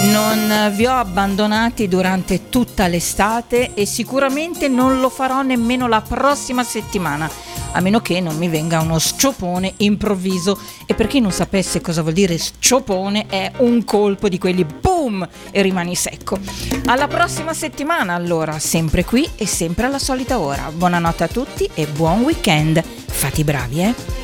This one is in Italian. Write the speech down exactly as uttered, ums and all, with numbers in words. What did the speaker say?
Non vi ho abbandonati durante tutta l'estate e sicuramente non lo farò nemmeno la prossima settimana, a meno che non mi venga uno sciopone improvviso. E per chi non sapesse cosa vuol dire sciopone, è un colpo di quelli boom e rimani secco. Alla prossima settimana allora, sempre qui e sempre alla solita ora. Buonanotte a tutti e buon weekend. Fate i bravi, eh?